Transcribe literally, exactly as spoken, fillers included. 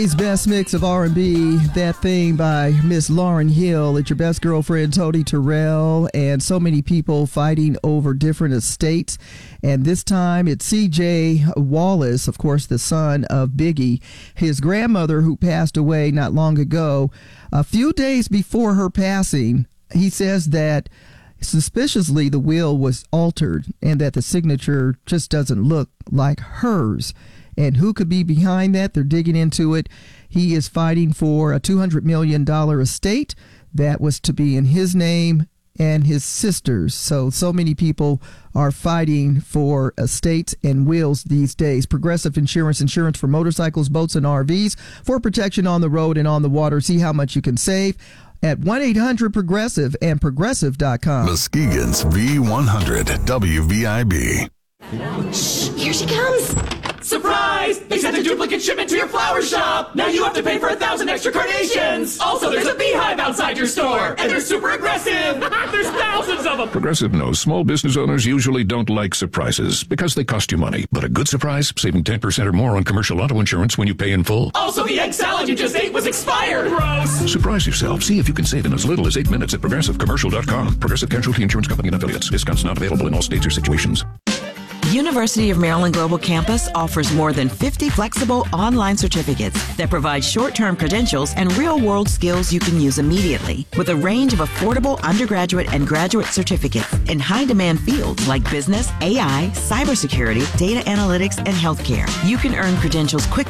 His best mix of R and B, That Thing by Miss Lauryn Hill. It's your best girlfriend, Tony Terrell, and so many people fighting over different estates. And this time it's C J Wallace, of course, the son of Biggie. His grandmother, who passed away not long ago, a few days before her passing, he says that suspiciously the will was altered and that the signature just doesn't look like hers. And who could be behind that? They're digging into it. He is fighting for a two hundred million dollars estate that was to be in his name and his sister's. So, so many people are fighting for estates and wills these days. Progressive Insurance, insurance for motorcycles, boats, and R Vs for protection on the road and on the water. See how much you can save at one eight hundred progressive and progressive dot com. Muskegon's V one hundred W V I B. Shh, here she comes. Surprise! They sent a duplicate shipment to your flower shop! Now you have to pay for a thousand extra carnations! Also, there's a beehive outside your store! And they're super aggressive! There's thousands of them! Progressive knows small business owners usually don't like surprises because they cost you money. But a good surprise, saving ten percent or more on commercial auto insurance when you pay in full. Also, the egg salad you just ate was expired! Gross! Surprise yourself. See if you can save in as little as eight minutes at progressive commercial dot com. Progressive Casualty Insurance Company and affiliates. Discounts not available in all states or situations. University of Maryland Global Campus offers more than fifty flexible online certificates that provide short-term credentials and real-world skills you can use immediately, with a range of affordable undergraduate and graduate certificates in high-demand fields like business, A I, cybersecurity, data analytics, and healthcare. You can earn credentials quickly